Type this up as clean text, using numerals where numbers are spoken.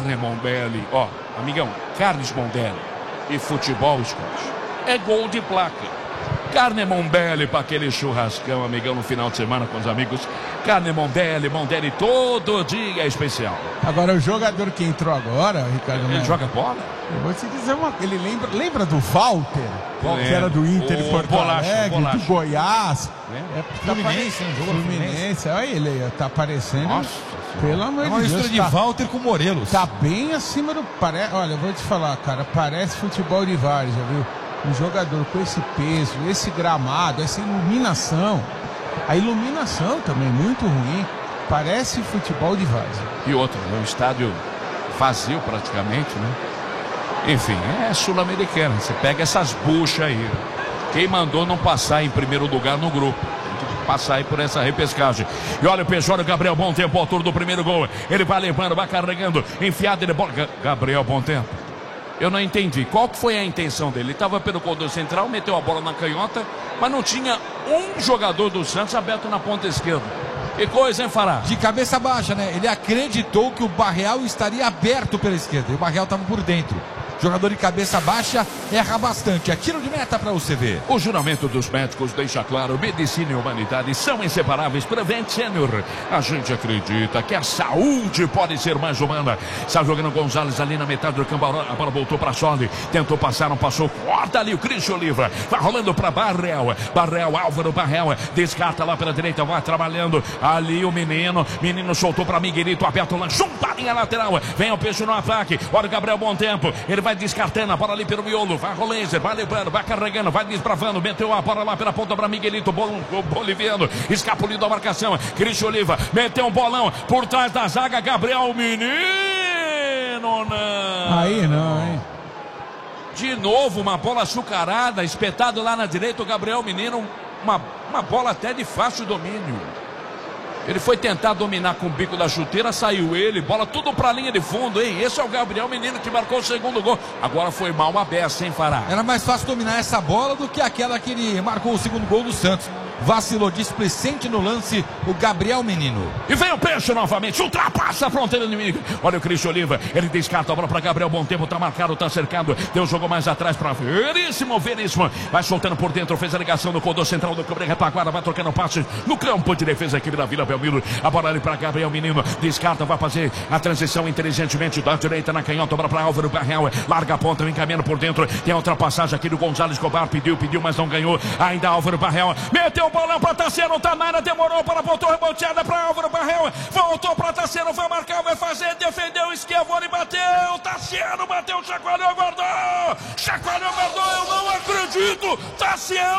carne Mondelli, ó, amigão, carnes Mondelli e futebol, Scott, é gol de placa. Carne Mondelli para aquele churrascão, amigão, no final de semana com os amigos. Carne Mondelli, Mondelli todo dia é especial. Agora, o jogador que entrou agora, Ricardo... Ele joga bola? Eu vou te dizer uma coisa, ele lembra do Walter, que era do Inter de Porto Alegre, do Goiás. Fluminense, um jogo Fluminense. Olha ele, tá aparecendo. Nossa, pelo amor de Deus. É uma mistura de Walter com Morelos. Tá bem acima do... Olha, eu vou te falar, cara, parece futebol de várzea, viu? Um jogador com esse peso, esse gramado, essa iluminação. A iluminação também muito ruim. Parece futebol de várzea. E outro, é um estádio vazio praticamente, né? Enfim, é sul-americana. Você pega essas buchas aí. Quem mandou não passar em primeiro lugar no grupo? Passar aí por essa repescagem. E olha o Peixoto, Gabriel, bom tempo, autor do primeiro gol. Ele vai levando, vai carregando, enfiado de bola. Gabriel, bom tempo. Eu não entendi. Qual que foi a intenção dele? Ele estava pelo corredor central, meteu a bola na canhota, mas não tinha um jogador do Santos aberto na ponta esquerda. Que coisa, hein, Fará? De cabeça baixa, né? Ele acreditou que o Barreal estaria aberto pela esquerda. E o Barreal estava por dentro. Jogador de cabeça baixa erra bastante. É tiro de meta para você ver. O juramento dos médicos deixa claro: medicina e humanidade são inseparáveis. Prevent Senior. A gente acredita que a saúde pode ser mais humana. Está jogando Gonzalez ali na metade do campo. A bola voltou para Soli. Tentou passar, não passou. Corta ali o Cristian Oliva. Vai rolando para Barreal. Álvaro Barreal. Descarta lá pela direita. Vai trabalhando. Ali o menino. Menino soltou para Miguelito. Aberto lá. Junta a linha lateral. Vem o Peixe no ataque. Olha o Gabriel, bom tempo. Ele vai descartando a bola ali pelo miolo, vai Rolenzer, vai levando, vai carregando, vai desbravando, meteu a bola lá pela ponta para Miguelito, boliviano, escapuliu da marcação, Cristian Oliva, meteu um bolão por trás da zaga, Gabriel Menino, não. Aí não, hein? De novo, uma bola açucarada, espetado lá na direita, o Gabriel Menino, uma bola até de fácil domínio. Ele foi tentar dominar com o bico da chuteira, saiu ele, bola tudo pra linha de fundo, hein? Esse é o Gabriel Menino que marcou o segundo gol. Agora foi mal a beça, hein, Fará? Era mais fácil dominar essa bola do que aquela que ele marcou o segundo gol do Santos. Vacilou displicente no lance o Gabriel Menino. E vem o Peixe novamente, ultrapassa a fronteira inimiga. Olha o Cristian Oliva, ele descarta a bola para Gabriel, bom tempo, tá marcado, tá cercado. Deu um jogo mais atrás para Veríssimo. Vai soltando por dentro, fez a ligação no corredor central do Campo de Retaguarda, vai trocando passe no campo de defesa aqui da Vila Belmiro. A bola ali para Gabriel Menino, descarta, vai fazer a transição inteligentemente da direita na canhota, bola para Álvaro Barreal, larga a ponta, vem caminhando por dentro. Tem a ultrapassagem aqui do Gonzalez Escobar, pediu, mas não ganhou. Ainda Álvaro Barreal, meteu o bolão para Tassiano, Tamara demorou para voltou reboteada para Álvaro Barreal, voltou para Tassiano, vai marcar, vai fazer, defendeu, esquiavou e bateu. Tassiano bateu, chacoalhou, guardou, eu não acredito. Tassiano